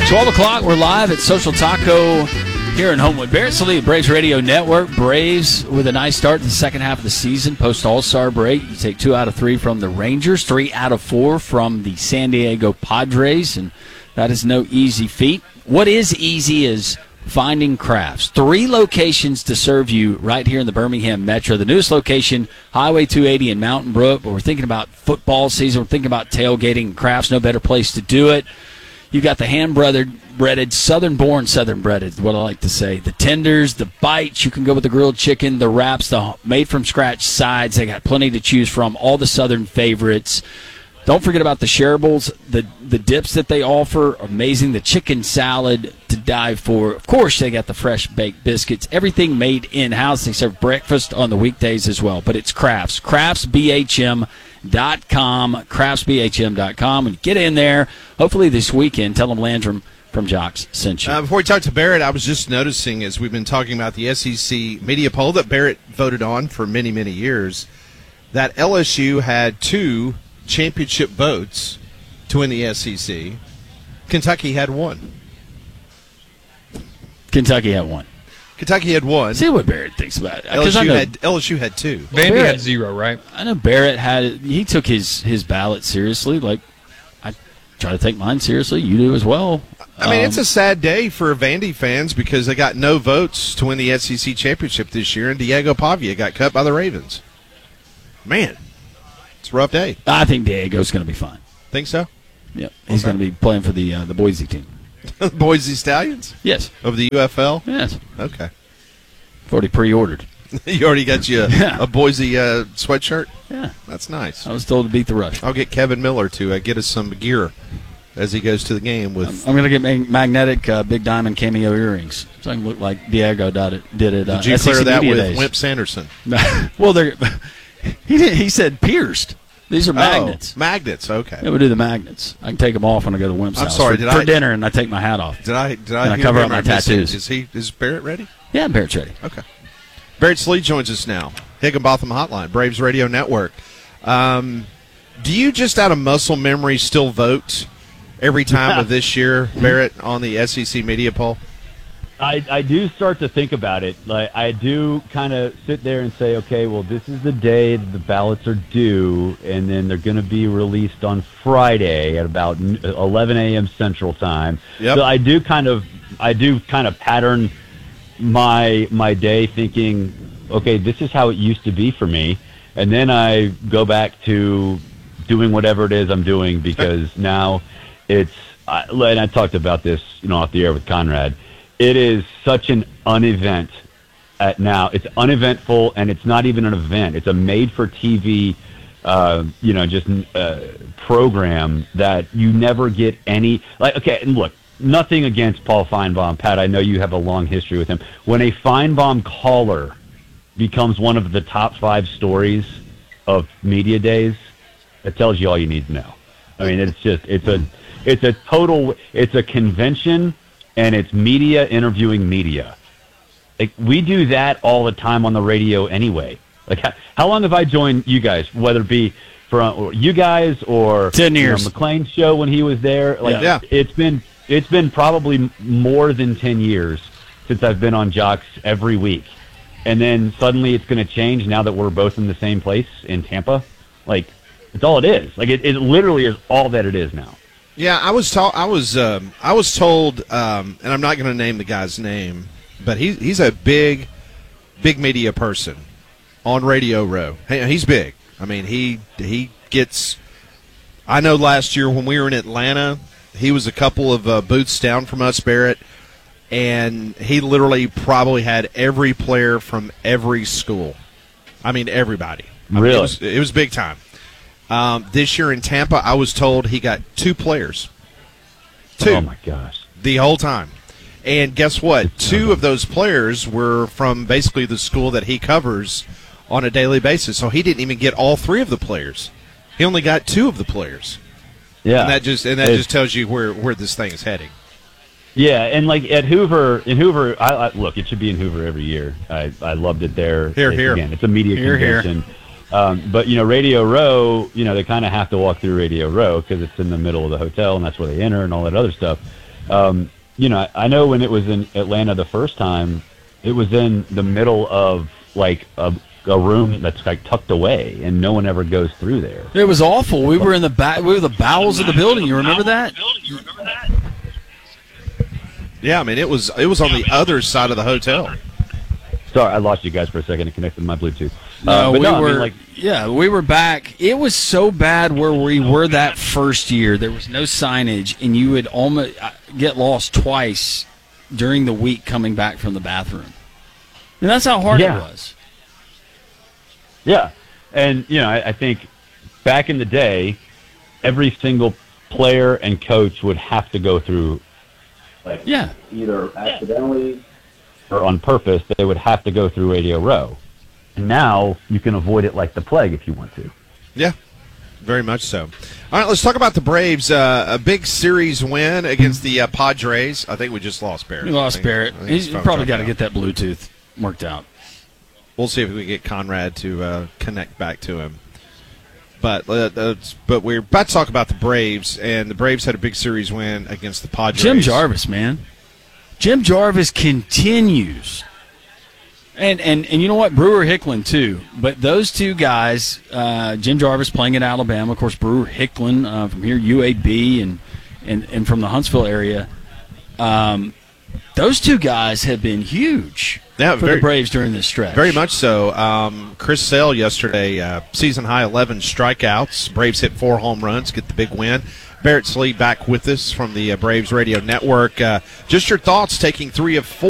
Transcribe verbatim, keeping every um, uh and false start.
twelve o'clock, we're live at Social Taco here in Homewood. Barrett Sallee, Braves Radio Network. Braves with a nice start to the second half of the season, post All-Star break. You take two out of three from the Rangers, three out of four from the San Diego Padres, and that is no easy feat. What is easy is finding crafts. Three locations to serve you right here in the Birmingham Metro. The newest location, Highway two eighty in Mountain Brook, but we're thinking about football season. We're thinking about tailgating and crafts. No better place to do it. You've got the hand-breaded, southern-born, southern-breaded is what I like to say. The tenders, the bites. You can go with the grilled chicken, the wraps, the made-from-scratch sides. They got plenty to choose from, all the southern favorites. Don't forget about the shareables, the the dips that they offer, amazing. The chicken salad to die for. Of course, they got the fresh baked biscuits. Everything made in-house. They serve breakfast on the weekdays as well. But it's crafts. crafts b h m dot com. crafts b h m dot com. When you get in there, hopefully this weekend, tell them Landrum from Jocks sent you. Uh, before we talk to Barrett, I was just noticing, as we've been talking about the S E C media poll that Barrett voted on for many, many years, that L S U had two championship votes to win the S E C. Kentucky had one. Kentucky had one. Kentucky had one. See what Barrett thinks about it. L S U, know, had, L S U had two. Vandy Barrett, had zero, right? I know Barrett had – he took his, his ballot seriously. Like, I try to take mine seriously. You do as well. I mean, um, it's a sad day for Vandy fans because they got no votes to win the S E C championship this year, and Diego Pavia got cut by the Ravens. Man. It's a rough day. I think Diego's going to be fine. Think so? Yep. He's Okay. going to be playing for the uh, the Boise team. Boise Stallions? Yes. Of the U F L? Yes. Okay. I've already pre-ordered. You already got you a, Yeah. a Boise uh, sweatshirt? Yeah. That's nice. I was told to beat the rush. I'll get Kevin Miller to uh, get us some gear as he goes to the game with. I'm going to get mag- magnetic uh, big diamond cameo earrings so I can look like Diego did it, did it uh, Did you S E C clear that Media with Days. Wimp Sanderson? Well, they're, he, did, he said pierced. These are magnets. Oh, magnets, okay. Yeah, we do the magnets. I can take them off when I go to Wimp's I'm house sorry, for, did for I- dinner, and I take my hat off. Did I did I, And I hear cover him up my or miss it? tattoos. Is he is Barrett ready? Yeah, Barrett's ready. Okay. Barrett Sallee joins us now. Higginbotham Hotline, Braves Radio Network. Um, do you just out of muscle memory still vote every time of this year, Barrett, on the S E C media poll? I, I do start to think about it. Like I do kind of sit there and say, okay, well, this is the day that the ballots are due, and then they're going to be released on Friday at about eleven a.m. Central Time. Yep. So I do kind of, I do kind of pattern my my day thinking, okay, this is how it used to be for me, and then I go back to doing whatever it is I'm doing because now it's. I, and I talked about this, you know, off the air with Conrad. It is such an unevent at now. It's uneventful, and it's not even an event. It's a made-for-T V, uh, you know, just uh, program that you never get any. Like, okay, and look, nothing against Paul Feinbaum, Pat. I know you have a long history with him. When a Feinbaum caller becomes one of the top five stories of media days, it tells you all you need to know. I mean, it's just it's a it's a total it's a convention. And it's media interviewing media. Like we do that all the time on the radio anyway. Like how, how long have I joined you guys? Whether it be from or you guys or ten years. You know, McLean's show when he was there. Like Yeah. it's been it's been probably more than ten years since I've been on Jocks every week. And then suddenly it's going to change now that we're both in the same place in Tampa. Like it's all it is. Like it, it literally is all that it is now. Yeah, I was told. I was um, I was told, um, and I'm not going to name the guy's name, but he he's a big, big media person on Radio Row. Hey, he's big. I mean, he he gets. I know last year when we were in Atlanta, he was a couple of uh, booths down from us, Barrett, and he literally probably had every player from every school. I mean, everybody. I mean, Really? it was, it was big time. Um, this year in Tampa, I was told he got two players. Two. Oh my gosh. The whole time. And guess what? Two of those players were from basically the school that he covers on a daily basis. So he didn't even get all three of the players. He only got two of the players. Yeah. And that just and that It's- just tells you where, where this thing is heading. Yeah, and like at Hoover, in Hoover, I, I look. It should be in Hoover every year. I, I loved it there. Here, It's, here. Again, it's a media Here, here. convention. Um, but you know, Radio Row, you know, they kind of have to walk through Radio Row because it's in the middle of the hotel, and that's where they enter and all that other stuff. Um, you know, I know when it was in Atlanta the first time, it was in the middle of like a, a room that's like tucked away, and no one ever goes through there. It was awful. We were in the back. We were the bowels of the building. You remember that? Yeah, I mean it was it was on the other side of the hotel. Sorry, I lost you guys for a second. It connected to my Bluetooth. No, uh, but we no, I were. mean, like, yeah, we were back. It was so bad where we were that first year. There was no signage, and you would almost get lost twice during the week coming back from the bathroom. And that's how hard Yeah. it was. Yeah, and you know, I, I think back in the day, every single player and coach would have to go through, like, Yeah. either accidentally or on purpose. They would have to go through Radio Row, and now you can avoid it like the plague if you want to. Yeah, very much so. All right, let's talk about the Braves. Uh, a big series win against the uh, Padres. I think we just lost Barrett. We lost I think- Barrett. I think He's his phone probably dropped got to out. get that Bluetooth worked out. We'll see if we get Conrad to uh, connect back to him. But uh, that's, but we're about to talk about the Braves, and the Braves had a big series win against the Padres. Jim Jarvis, man. Jim Jarvis continues. And, and and you know what? Brewer Hicklin, too. But those two guys, uh, Jim Jarvis playing at Alabama, of course, Brewer Hicklin uh, from here, U A B, and, and, and from the Huntsville area. Um, those two guys have been huge Yeah, for very- the Braves during this stretch. Very much so. Um, Chris Sale yesterday, uh, season high eleven strikeouts. Braves hit four home runs, get the big win. Barrett Slee back with us from the uh, Braves Radio Network. Uh, just your thoughts taking three of four.